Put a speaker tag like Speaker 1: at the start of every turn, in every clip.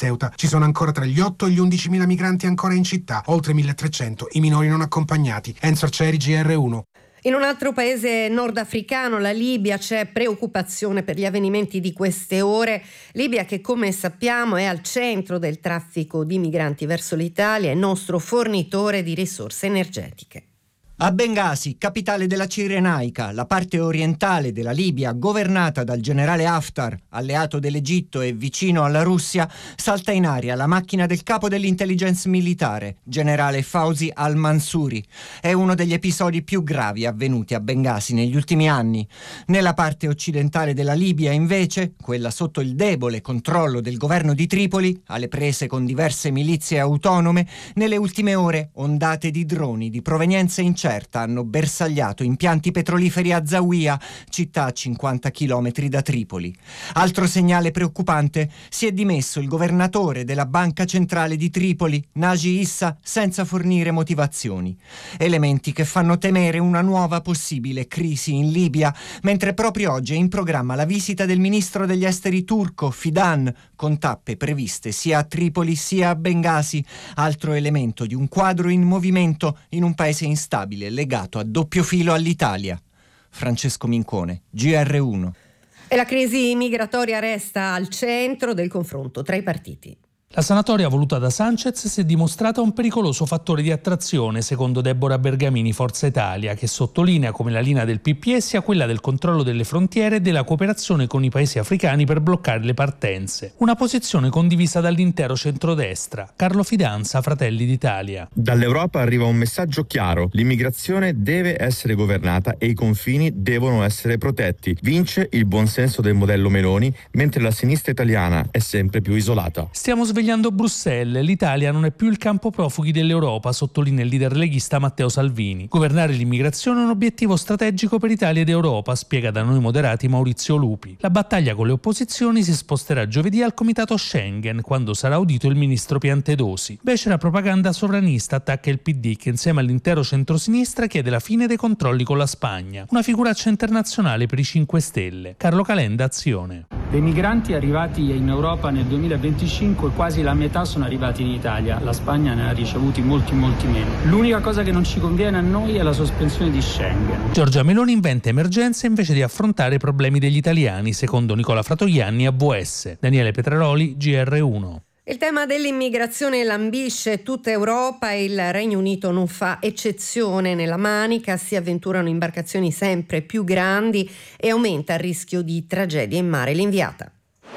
Speaker 1: Ceuta. Ci sono ancora tra gli 8 e gli 11.000 migranti ancora in città, oltre 1.300 i minori non accompagnati. Enzo Arcieri, GR1.
Speaker 2: In un altro paese nordafricano, la Libia, c'è preoccupazione per gli avvenimenti di queste ore. Libia che, come sappiamo, è al centro del traffico di migranti verso l'Italia e nostro fornitore di risorse energetiche.
Speaker 3: A Bengasi, capitale della Cirenaica, la parte orientale della Libia, governata dal generale Haftar, alleato dell'Egitto e vicino alla Russia, salta in aria la macchina del capo dell'intelligence militare, generale Fauzi al-Mansuri. È uno degli episodi più gravi avvenuti a Bengasi negli ultimi anni. Nella parte occidentale della Libia, invece, quella sotto il debole controllo del governo di Tripoli, alle prese con diverse milizie autonome, nelle ultime ore ondate di droni di provenienza incerta hanno bersagliato impianti petroliferi a Zawiya, città a 50 km da Tripoli. Altro segnale preoccupante: si è dimesso il governatore della Banca Centrale di Tripoli, Naji Issa, senza fornire motivazioni. Elementi che fanno temere una nuova possibile crisi in Libia, mentre proprio oggi è in programma la visita del ministro degli esteri turco, Fidan, con tappe previste sia a Tripoli sia a Bengasi, altro elemento di un quadro in movimento in un paese instabile legato a doppio filo all'Italia. Francesco Mincone, GR1.
Speaker 2: E la crisi migratoria resta al centro del confronto tra i partiti.
Speaker 4: La sanatoria voluta da Sanchez si è dimostrata un pericoloso fattore di attrazione, secondo Deborah Bergamini, Forza Italia, che sottolinea come la linea del PPE sia quella del controllo delle frontiere e della cooperazione con i paesi africani per bloccare le partenze. Una posizione condivisa dall'intero centrodestra. Carlo Fidanza, Fratelli d'Italia.
Speaker 5: Dall'Europa arriva un messaggio chiaro: l'immigrazione deve essere governata e i confini devono essere protetti. Vince il buonsenso del modello Meloni, mentre la sinistra italiana è sempre più isolata.
Speaker 4: Stiamo svegliando Bruxelles, l'Italia non è più il campo profughi dell'Europa, sottolinea il leader leghista Matteo Salvini. Governare l'immigrazione è un obiettivo strategico per Italia ed Europa, spiega da noi moderati Maurizio Lupi. La battaglia con le opposizioni si sposterà giovedì al Comitato Schengen, quando sarà audito il ministro Piantedosi. Becera propaganda sovranista attacca il PD, che insieme all'intero centrosinistra chiede la fine dei controlli con la Spagna. Una figuraccia internazionale per i 5 Stelle. Carlo Calenda, Azione.
Speaker 6: Dei migranti arrivati in Europa nel 2025 quasi la metà sono arrivati in Italia, la Spagna ne ha ricevuti molti meno. L'unica cosa che non ci conviene a noi è la sospensione di Schengen.
Speaker 4: Giorgia Meloni inventa emergenze invece di affrontare i problemi degli italiani, secondo Nicola Fratoianni, AVS. Daniele Petraroli, GR1.
Speaker 2: Il tema dell'immigrazione lambisce tutta Europa e il Regno Unito non fa eccezione. Nella Manica si avventurano imbarcazioni sempre più grandi e aumenta il rischio di tragedie in mare. L'inviata.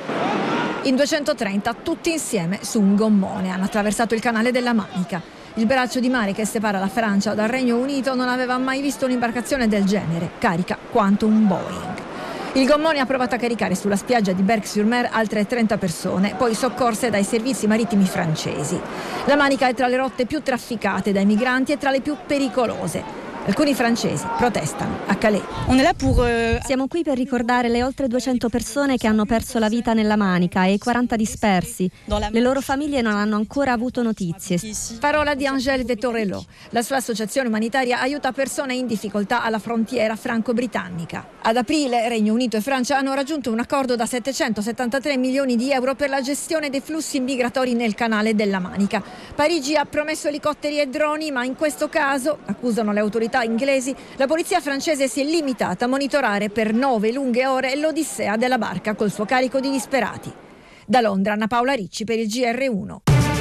Speaker 7: In 230 tutti insieme su un gommone hanno attraversato il canale della Manica. Il braccio di mare che separa la Francia dal Regno Unito non aveva mai visto un'imbarcazione del genere, carica quanto un Boeing. Il gommone ha provato a caricare sulla spiaggia di Berck-sur-Mer altre 30 persone, poi soccorse dai servizi marittimi francesi. La Manica è tra le rotte più trafficate dai migranti e tra le più pericolose. Alcuni francesi protestano a Calais.
Speaker 8: Siamo qui per ricordare le oltre 200 persone che hanno perso la vita nella Manica e i 40 dispersi. Le loro famiglie non hanno ancora avuto notizie.
Speaker 7: Parola di Angèle de Torelló. La sua associazione umanitaria aiuta persone in difficoltà alla frontiera franco-britannica. Ad aprile Regno Unito e Francia hanno raggiunto un accordo da 773 milioni di euro per la gestione dei flussi migratori nel canale della Manica. Parigi ha promesso elicotteri e droni, ma in questo caso, accusano le autorità inglesi, la polizia francese si è limitata a monitorare per 9 lunghe ore l'odissea della barca col suo carico di disperati. Da Londra, Anna Paola Ricci per il GR1.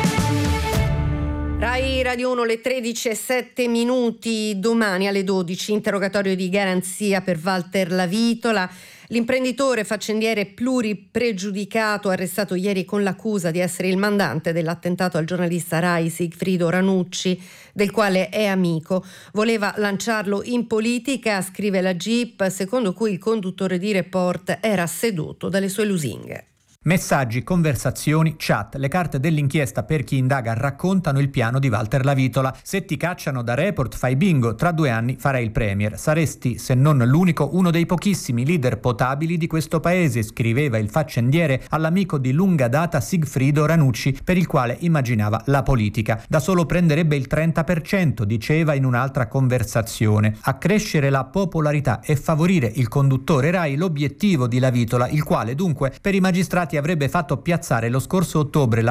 Speaker 2: Rai Radio 1, le 13:07. Domani alle 12 interrogatorio di garanzia per Walter Lavitola. L'imprenditore faccendiere pluripregiudicato arrestato ieri con l'accusa di essere il mandante dell'attentato al giornalista Rai Sigfrido Ranucci, del quale è amico. Voleva lanciarlo in politica, scrive la GIP, secondo cui il conduttore di Report era sedoto dalle sue lusinghe.
Speaker 9: Messaggi, conversazioni, chat, le carte dell'inchiesta per chi indaga raccontano il piano di Walter Lavitola. Se ti cacciano da Report fai bingo, tra 2 anni farai il premier. Saresti, se non l'unico, uno dei pochissimi leader potabili di questo paese, scriveva il faccendiere all'amico di lunga data Sigfrido Ranucci, per il quale immaginava la politica. Da solo prenderebbe il 30%, diceva in un'altra conversazione. Accrescere la popolarità e favorire il conduttore Rai l'obiettivo di Lavitola, il quale dunque per i magistrati avrebbe fatto piazzare lo scorso ottobre la